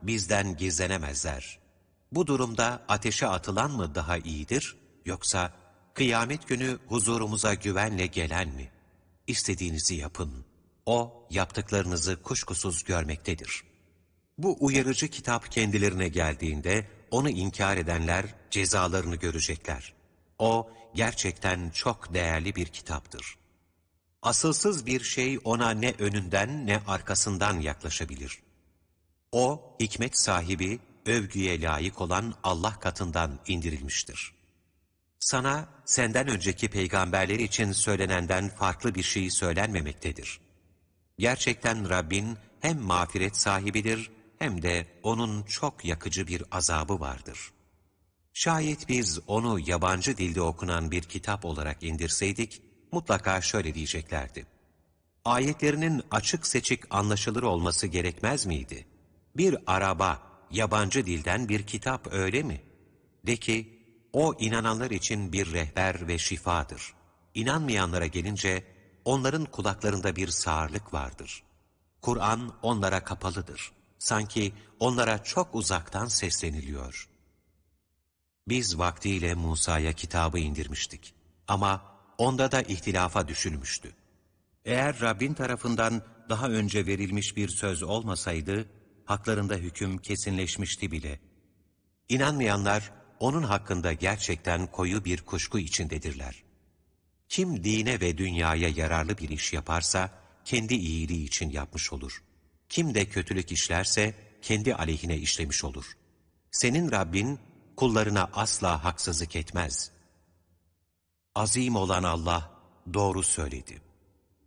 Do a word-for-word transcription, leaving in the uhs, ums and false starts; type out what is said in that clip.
bizden gizlenemezler. Bu durumda ateşe atılan mı daha iyidir, yoksa kıyamet günü huzurumuza güvenle gelen mi? İstediğinizi yapın. O, yaptıklarınızı kuşkusuz görmektedir. Bu uyarıcı kitap kendilerine geldiğinde, onu inkar edenler cezalarını görecekler. O, gerçekten çok değerli bir kitaptır. Asılsız bir şey ona ne önünden ne arkasından yaklaşabilir. O, hikmet sahibi, övgüye layık olan Allah katından indirilmiştir. Sana, senden önceki peygamberler için söylenenden farklı bir şey söylenmemektedir. Gerçekten Rabbin hem mağfiret sahibidir, hem de O'nun çok yakıcı bir azabı vardır. Şayet biz onu yabancı dilde okunan bir kitap olarak indirseydik, mutlaka şöyle diyeceklerdi: ayetlerinin açık seçik anlaşılır olması gerekmez miydi? Bir araba, yabancı dilden bir kitap öyle mi? De ki, o inananlar için bir rehber ve şifadır. İnanmayanlara gelince, onların kulaklarında bir sağırlık vardır. Kur'an onlara kapalıdır. Sanki onlara çok uzaktan sesleniliyor. Biz vaktiyle Musa'ya kitabı indirmiştik. Ama onda da ihtilafa düşülmüştü. Eğer Rabbin tarafından daha önce verilmiş bir söz olmasaydı, haklarında hüküm kesinleşmişti bile. İnanmayanlar, onun hakkında gerçekten koyu bir kuşku içindedirler. Kim dine ve dünyaya yararlı bir iş yaparsa, kendi iyiliği için yapmış olur. Kim de kötülük işlerse, kendi aleyhine işlemiş olur. Senin Rabbin, kullarına asla haksızlık etmez. Azim olan Allah, doğru söyledi.